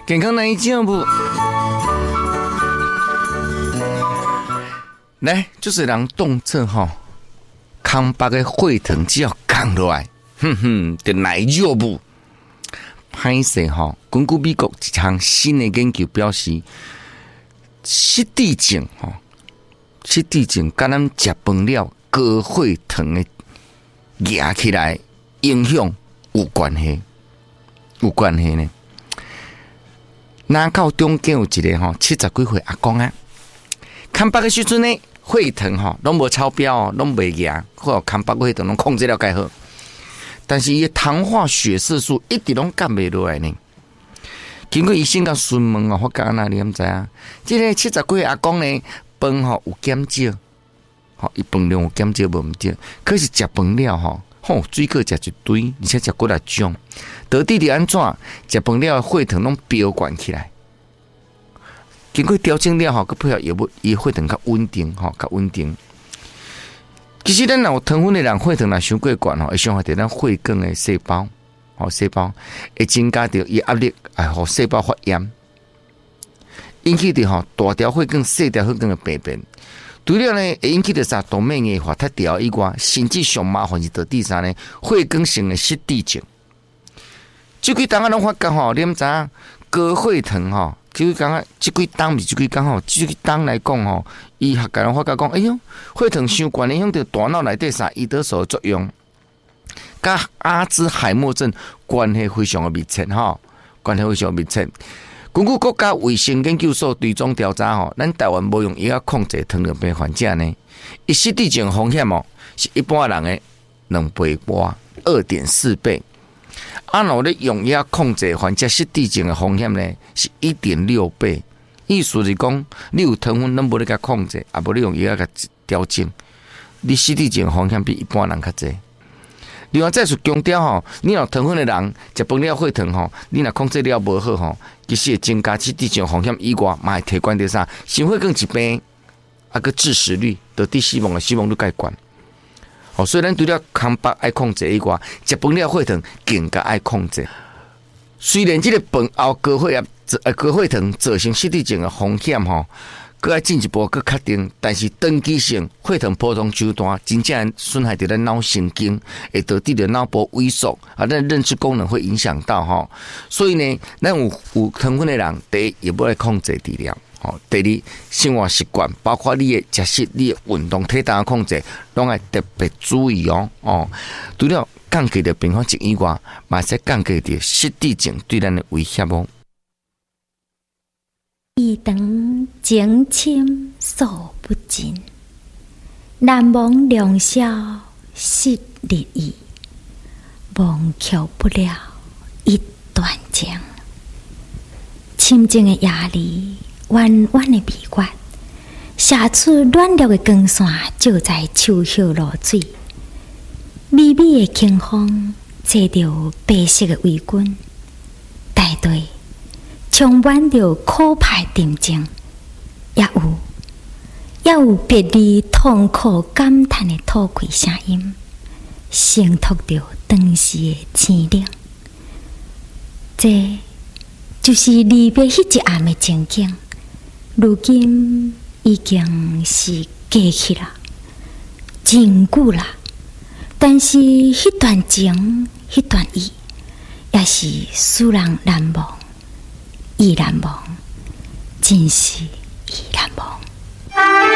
健康难以进步。来，就是人动测哈，康巴的血糖只要降落来，就来尿布。歹势哈，根据美国一项新的研究表示，失智症哈，失智症跟咱食饭了高血糖的压起来影响有关系，有关系呢。南到中间有一个吼70几岁阿公啊，看北的时阵呢，血糖吼拢无超标哦，拢袂压，或看北血糖拢控制了介好，但是伊糖化血色素一直拢降袂落来呢。经过医生甲询问哦，我讲哪你毋知啊？即个70几岁阿公呢，饭吼有减少，吼伊饭量有减少无毋对，可是食饭了吼。水果食一堆，而且食过来种，到底是安怎？食饭了血糖拢飙悬起来。经过调整了后，佮配合药物，伊血糖较稳定，较稳定。其实咱有糖分的人，血糖若伤过悬吼，会伤害到咱血管的细胞，细胞会增加到伊压力，互细胞发炎，引起的大条血管、细条血管的病变。除了呢，会引起的啥动脉硬化、太条以外，甚至上麻烦是到第三呢，血管性的失智症。这几档啊，拢发觉吼，你毋知影高血糖吼，这几档啊，这几档不是这几档吼，这几档来讲吼，医学界人发觉讲，哎呦，血糖伤悬影响到大脑内底啥胰岛素的作用，甲阿兹海默症关系非常的密切吼，关系非常密切。根据国家卫生研究所追踪调查吼，咱台湾无用药控制糖尿病患者呢，伊失智症风险哦，是一般人的2倍多，2.4倍。若咧用药控制患者失智症的风险呢，是1.6倍。意思是讲，你有糖分，咱无咧甲控制，也无咧用药甲调整，你失智症风险比一般人较济。另外再是强调吼，你若糖分的人食饭了血糖吼，你若控制了无好吼，其实会增加失智症风险以外，嘛会提悬到啥？心血管疾病，个致死率、得第死亡的死亡率介悬。所以咱除了康巴爱控制以外，食饭了血糖更加爱控制。虽然这个饭后高血糖造成失智症的风险吼。搁要进一步搁确定，但是长期性血糖波动太大，真正损害到咱脑神经，会导致的脑部萎缩，咱认知功能会影响到吼。所以呢，咱有糖分的人，第一也不来控制治疗，第二生活习惯，包括你的食食、你的运动、体重的控制，拢要特别注意哦。除了降低的并发症以外，嘛是降低的失智症对咱的威胁哦。 一长情深诉不尽，难忘良宵失日意，忘却不了一段情。深情的夜里，弯弯的微月，射出暖绿的光线，照在树叶露水。微微的清风，吹着白色的微裙，带队。充满着可怕沉静，也有别离痛苦感叹的吐气声音，承托着当时的凄凉。这就是离别迄一暗的情景，如今已经是过去了，真久了。但是迄段情，迄段意，也是使人难忘。意难忘，真是